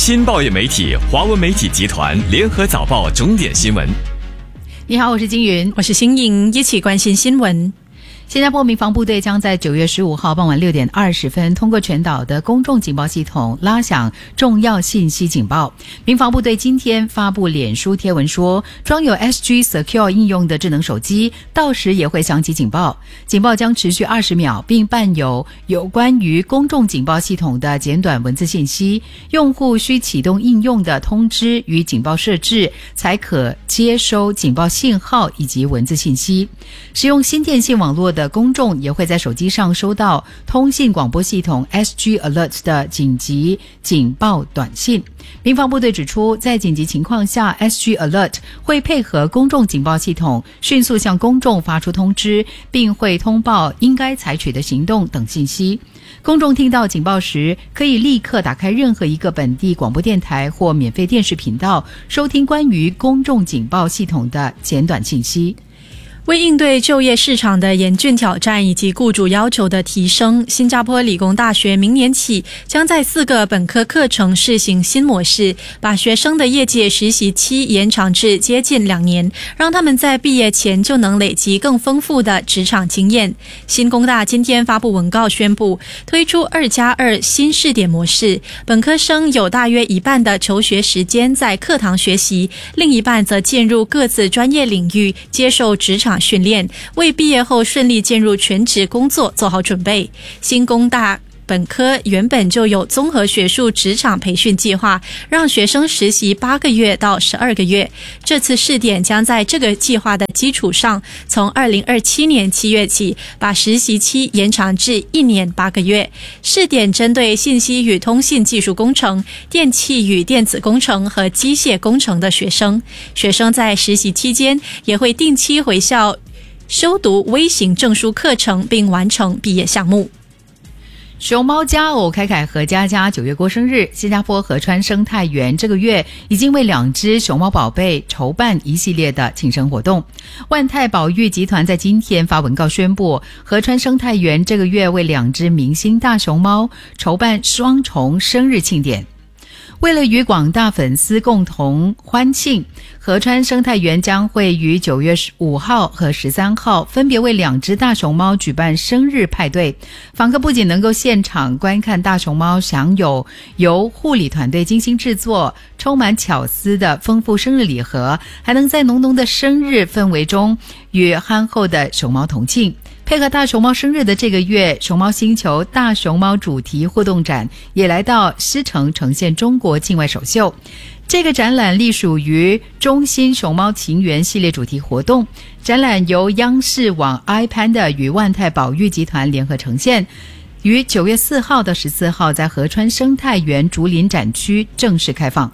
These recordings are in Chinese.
新报业媒体华文媒体集团联合早报重点新闻。 你好，我是金云， 我是新颖，一起关心新闻。 新加坡民防部队将在9月15号傍晚6点20分通过全岛的公众警报系统拉响重要信息警报。民防部队今天发布脸书贴文说，装有 SG Secure 应用的智能手机到时也会响起警报，警报将持续20秒，并伴有关于公众警报系统的简短文字信息。用户需启动应用的通知与警报设置，才可接收警报信号以及文字信息。使用新电信网络的公众也会在手机上收到通信广播系统 SG Alert 的紧急警报短信。民防部队指出，在紧急情况下 SG Alert 会配合公众警报系统迅速向公众发出通知，并会通报应该采取的行动等信息。公众听到警报时，可以立刻打开任何一个本地广播电台或免费电视频道，收听关于公众警报系统的简短信息。 为应对就业市场的严峻挑战以及雇主要求的提升，新加坡理工大学明年起将在4个本科课程试行新模式，把学生的业界实习期延长至接近2年，让他们在毕业前就能累积更丰富的职场经验。新工大今天发布文告宣布，推出2+2新试点模式，本科生有大约一半的求学时间在课堂学习，另一半则进入各自专业领域接受职场训练，为毕业后顺利进入全职工作做好准备。新工大本科原本就有综合学术职场培训计划，让学生实习8个月到12个月。这次试点将在这个计划的基础上，从2027年7月起，把实习期延长至1年8个月。试点针对信息与通信技术工程、电气与电子工程和机械工程的学生。学生在实习期间也会定期回校修读微型证书课程，并完成毕业项目。 熊猫佳偶凯凯和佳佳9月过生日，新加坡河川生态园这个月已经为2只熊猫宝贝筹办一系列的庆生活动。万泰保育集团在今天发文告宣布，河川生态园这个月为2只明星大熊猫筹办双重生日庆典。为了与广大粉丝共同欢庆，河川生态园将会于9月5号和13号分别为2只大熊猫举办生日派对。访客不仅能够现场观看大熊猫享有由护理团队精心制作、充满巧思的丰富生日礼盒，还能在浓浓的生日氛围中与憨厚的熊猫同庆。配合大熊猫生日的这个月，熊猫星球大熊猫主题互动展也来到狮城呈现中国境外首秀。这个展览隶属于中新熊猫情缘系列主题活动，展览由央视网 iPanda 与万泰保育集团联合呈现，于9月4号到14号在河川生态园竹林展区正式开放。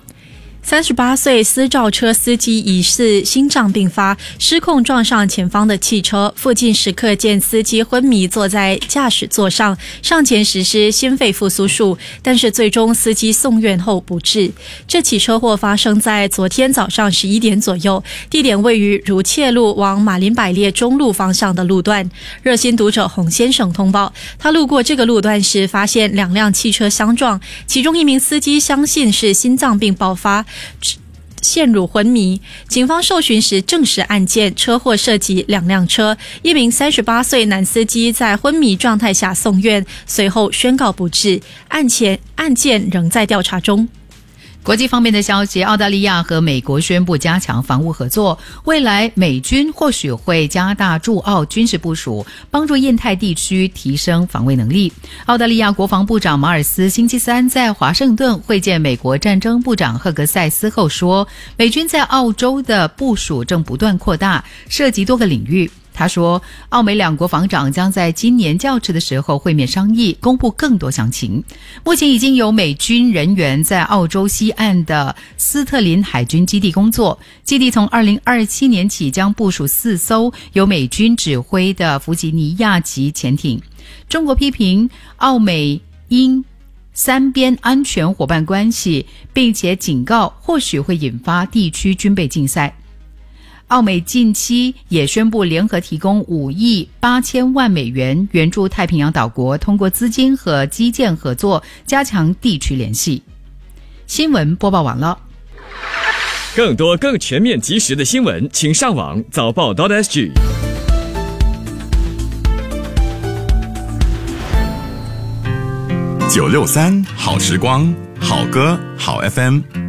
38岁私照车司机疑似心脏病发，失控撞上前方的汽车，附近时刻见司机昏迷坐在驾驶座上，上前实施心肺复苏术，但是最终司机送院后不治。这起车祸发生在昨天早上11点左右，地点位于如切路往马林百列中路方向的路段。热心读者洪先生通报，他路过这个路段时发现2辆汽车相撞，其中一名司机相信是心脏病爆发，陷入昏迷。警方受询时证实案件，车祸涉及2辆车，一名38岁男司机在昏迷状态下送院，随后宣告不治，案件仍在调查中。 国际方面的消息，澳大利亚和美国宣布加强防务合作，未来美军或许会加大驻澳军事部署，帮助印太地区提升防卫能力。澳大利亚国防部长马尔斯星期三在华盛顿会见美国战争部长赫格塞斯后说，美军在澳洲的部署正不断扩大，涉及多个领域。他说，澳美2国防长将在今年较迟的时候会面商议，公布更多详情。目前已经有美军人员在澳洲西岸的斯特林海军基地工作，基地从2027年起将部署4艘由美军指挥的弗吉尼亚级潜艇。中国批评澳美英3边安全伙伴关系，并且警告或许会引发地区军备竞赛。澳美近期也宣布联合提供5亿8千万美元援助太平洋岛国，通过资金和基建合作加强地区联系。 新闻播报完了。 更多更全面及时的新闻，请上网早报.sg。 963好时光，好歌好 FM。